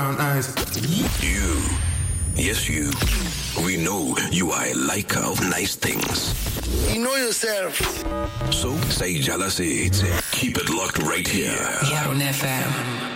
eyes. You. Yes, you. We know you are a liker of nice things. You know yourself. So, say Jala says, keep it locked right here. Here on FM.